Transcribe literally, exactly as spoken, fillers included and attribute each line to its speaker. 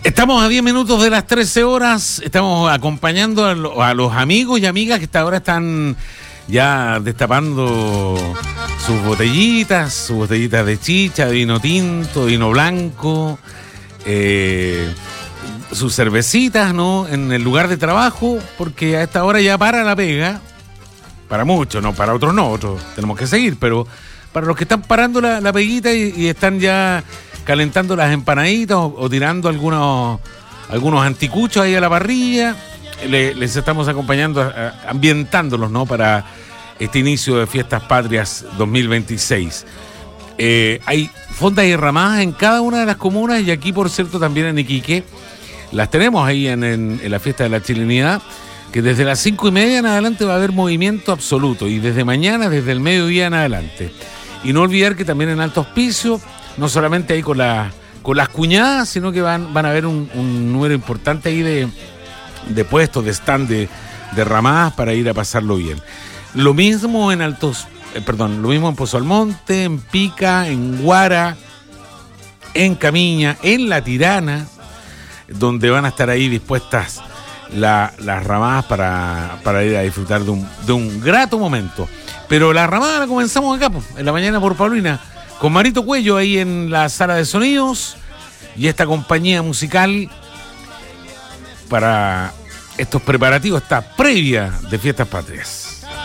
Speaker 1: Estamos a diez minutos de las trece horas, estamos acompañando a, lo, a los amigos y amigas que hasta ahora están ya destapando sus botellitas, sus botellitas de chicha, de vino tinto, de vino blanco, eh, sus cervecitas, ¿no? En el lugar de trabajo, porque a esta hora ya para la pega, para muchos, no, para otros no, otros tenemos que seguir, pero para los que están parando la, la peguita y, y están ya calentando las empanaditas o, o tirando algunos, algunos anticuchos ahí a la parrilla, le, les estamos acompañando, a, ambientándolos, ¿no? Para este inicio de Fiestas Patrias dos mil veintiséis. Eh, hay fondas y ramadas en cada una de las comunas y aquí, por cierto, también en Iquique. Las tenemos ahí en, en, en la Fiesta de la Chilenidad, que desde las cinco y media en adelante va a haber movimiento absoluto y desde mañana, desde el mediodía en adelante. Y no olvidar que también en Alto Hospicio, no solamente ahí con, la, con las cuñadas, sino que van, van a haber un, un número importante ahí de, de puestos, de stand, de, de ramadas para ir a pasarlo bien. Lo mismo en Altos, eh, perdón, lo mismo en Pozo Almonte, en Pica, en Guara, en Camiña, en La Tirana, donde van a estar ahí dispuestas la, las ramadas para, para ir a disfrutar de un, de un grato momento. Pero la ramada la comenzamos acá, pues, en la mañana por Paulina, con Marito Cuello ahí en la sala de sonidos y esta compañía musical para estos preparativos, esta previa de Fiestas Patrias.